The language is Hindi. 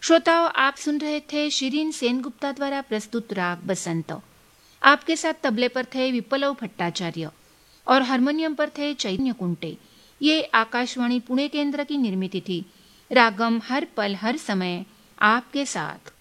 श्रोताओं, आप सुन रहे थे शिरीन सेनगुप्ता द्वारा प्रस्तुत राग बसंत। आपके साथ तबले पर थे विप्लव भट्टाचार्य और हारमोनियम पर थे चैतन्य कुंटे। ये आकाशवाणी पुणे केंद्र की निर्मित थी। रागम हर पल हर समय आपके साथ।